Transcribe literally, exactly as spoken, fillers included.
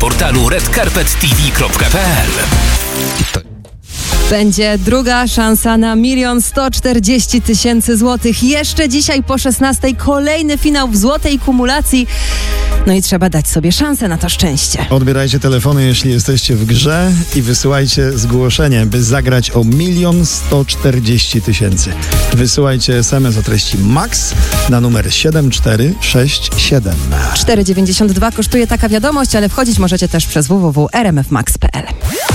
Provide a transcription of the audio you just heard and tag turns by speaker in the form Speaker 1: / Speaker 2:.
Speaker 1: portalu red carpet t v kropka p l.
Speaker 2: Będzie druga szansa na milion sto czterdzieści tysięcy złotych. Jeszcze dzisiaj po szesnastej kolejny finał w złotej kumulacji. No i trzeba dać sobie szansę na to szczęście.
Speaker 3: Odbierajcie telefony, jeśli jesteście w grze i wysyłajcie zgłoszenie, by zagrać o milion sto czterdzieści tysięcy. Wysyłajcie es em es o treści MAX na numer siedem cztery sześć siedem.
Speaker 2: cztery dziewięćdziesiąt dwa kosztuje taka wiadomość, ale wchodzić możecie też przez w w w kropka r m f max kropka p l.